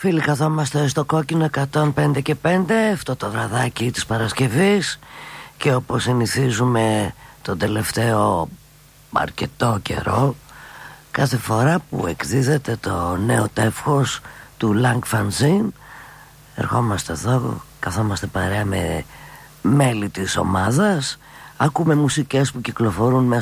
Φίλοι, καθόμαστε στο κόκκινο 105 και 5, αυτό το βραδάκι της Παρασκευής, και όπως συνηθίζουμε τον τελευταίο αρκετό καιρό, κάθε φορά που εκδίδεται το νέο τεύχος του Lang Fanzine, ερχόμαστε εδώ, καθόμαστε παρέα με μέλη της ομάδας, ακούμε μουσικές που κυκλοφορούν μέσα